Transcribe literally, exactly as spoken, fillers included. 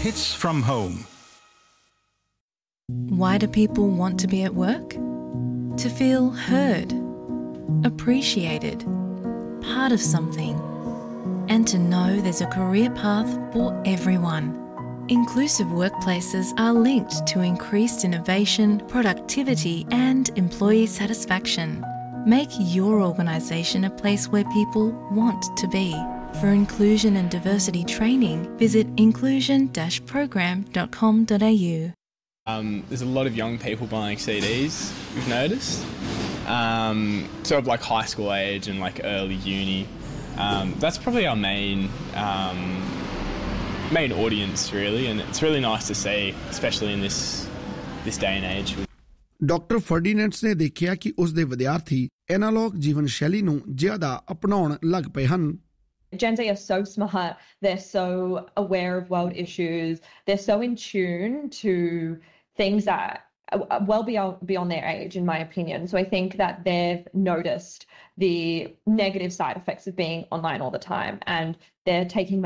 Hits from home. Why do people want to be at work? To feel heard, appreciated, part of something, and to know there's a career path for everyone. Inclusive workplaces are linked to increased innovation, productivity, and employee satisfaction. Make your organisation a place where people want to be. For inclusion and diversity training, visit inclusion dash program dot com dot a u. Um, there's a lot of young people buying C Ds, we've noticed. Um, sort of like high school age and like early uni. Um, that's probably our main um, main audience really, and it's really nice to see, especially in this this day and age. Doctor ਫਰਡੀਨੈਂਡਸ ਨੇ ਦੇਖਿਆ ਕਿ ਉਸ ਦੇ ਵਿਦਿਆਰਥੀ analogue ਜੀਵਨ ਸ਼ੈਲੀ ਨੂੰ ਜ਼ਿਆਦਾ ਅਪਣਾਉਣ ਲੱਗ ਪਏ ਹਨ। Gen Z are so smart, they're so aware of world issues, they're so in tune to things that are well beyond, beyond their age, in my opinion. So I think that they've noticed the negative side effects of being online all the time, and they're taking